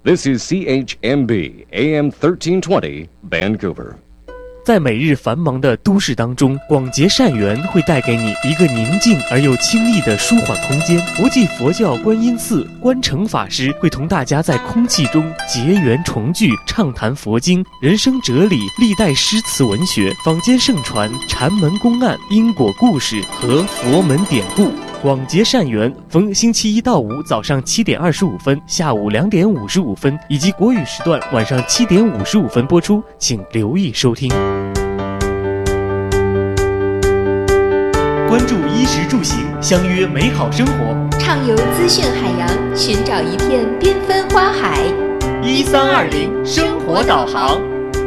This is CHMB AM 1320 Vancouver。 在每日繁忙的都市当中，广结善缘会带给你一个宁静而又清丽的舒缓空间。国际佛教观音寺观诚法师会同大家在空气中结缘重聚，畅谈佛经、人生哲理、历代诗词文学、坊间盛传、禅门公案、因果故事和佛门典故。广结善缘，逢星期一到五早上7点25分、下午2点55分以及国语时段晚上7点55分播出，请留意收听。关注衣食住行，相约美好生活， 畅游资讯海洋，寻找一片缤纷花海。 1320生活导航。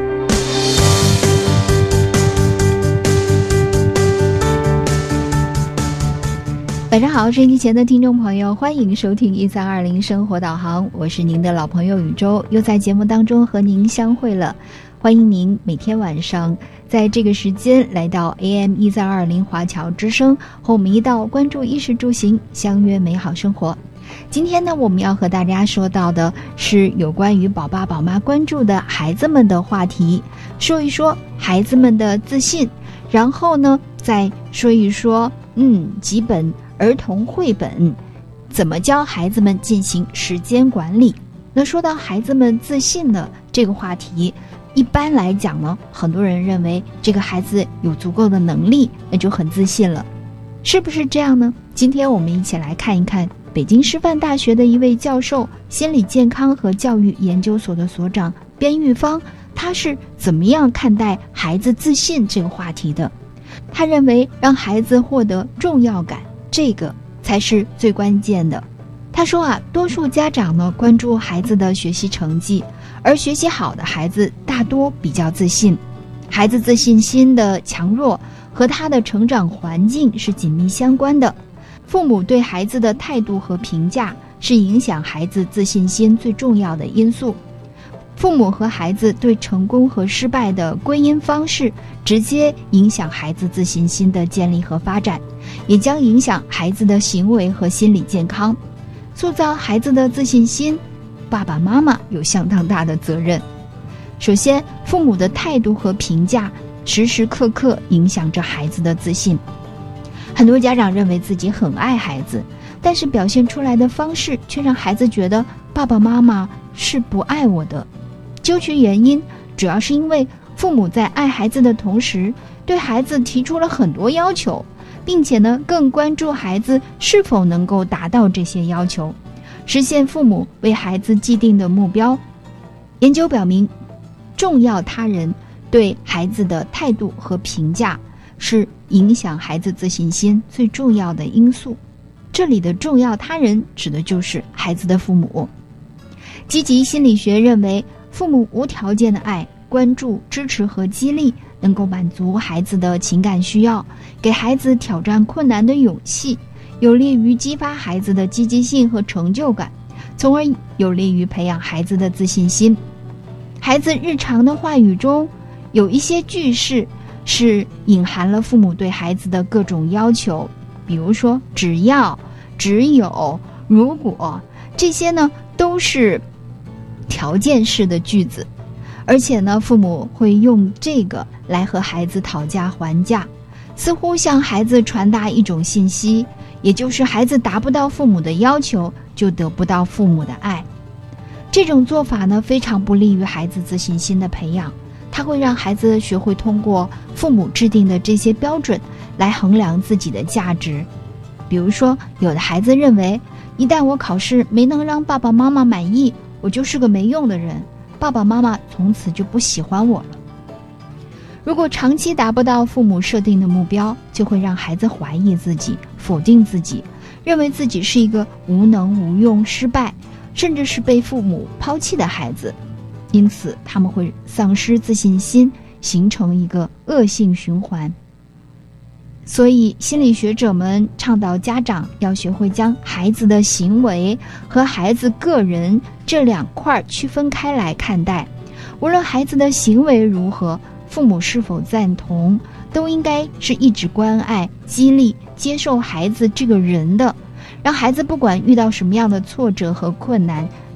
晚上好，收音机前的听众朋友，欢迎收听1320生活导航，我是您的老朋友宇宙，又在节目当中和您相会了。欢迎您每天晚上在这个时间来到 AM1320 华侨之声，和我们一道关注衣食住行，相约美好生活。今天呢，我们要和大家说到的是有关于宝爸宝妈关注的孩子们的话题，说一说孩子们的自信，然后呢再说一说几本儿童绘本怎么教孩子们进行时间管理。那说到孩子们自信的这个话题，一般来讲呢，很多人认为这个孩子有足够的能力，那就很自信了，是不是这样呢？今天我们一起来看一看北京师范大学的一位教授，心理健康和教育研究所的所长边玉芳，他是怎么样看待孩子自信这个话题的。他认为让孩子获得重要感，这个才是最关键的。他说多数家长呢关注孩子的学习成绩，而学习好的孩子大多比较自信。孩子自信心的强弱和他的成长环境是紧密相关的。父母对孩子的态度和评价是影响孩子自信心最重要的因素。父母和孩子对成功和失败的归因方式直接影响孩子自信心的建立和发展，也将影响孩子的行为和心理健康。塑造孩子的自信心，爸爸妈妈有相当大的责任。首先，父母的态度和评价时时刻刻影响着孩子的自信。很多家长认为自己很爱孩子，但是表现出来的方式却让孩子觉得爸爸妈妈是不爱我的。究其原因，主要是因为父母在爱孩子的同时，对孩子提出了很多要求，并且呢，更关注孩子是否能够达到这些要求，实现父母为孩子既定的目标。研究表明，重要他人对孩子的态度和评价是影响孩子自信心最重要的因素。这里的重要他人指的就是孩子的父母。积极心理学认为，父母无条件的爱、关注、支持和激励能够满足孩子的情感需要，给孩子挑战困难的勇气，有利于激发孩子的积极性和成就感，从而有利于培养孩子的自信心。孩子日常的话语中有一些句式是隐含了父母对孩子的各种要求，比如说只要、只有、如果，这些呢都是条件式的句子，而且呢父母会用这个来和孩子讨价还价，似乎向孩子传达一种信息，也就是孩子达不到父母的要求，就得不到父母的爱。这种做法呢非常不利于孩子自信心的培养，它会让孩子学会通过父母制定的这些标准来衡量自己的价值。比如说，有的孩子认为，一旦我考试没能让爸爸妈妈满意，我就是个没用的人，爸爸妈妈从此就不喜欢我了。如果长期达不到父母设定的目标，就会让孩子怀疑自己，否定自己，认为自己是一个无能无用、失败，甚至是被父母抛弃的孩子。因此他们会丧失自信心，形成一个恶性循环。所以心理学者们倡导家长要学会将孩子的行为和孩子个人这两块区分开来看待。无论孩子的行为如何，父母是否赞同，都应该是一直关爱、激励、接受孩子这个人的，让孩子不管遇到什么样的挫折和困难，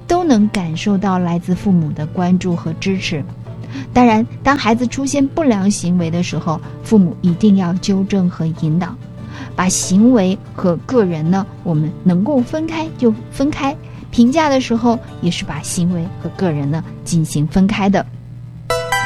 都能感受到来自父母的关注和支持。当然，当孩子出现不良行为的时候，父母一定要纠正和引导，把行为和个人呢，我们能够分开就分开，评价的时候也是把行为和个人呢进行分开的。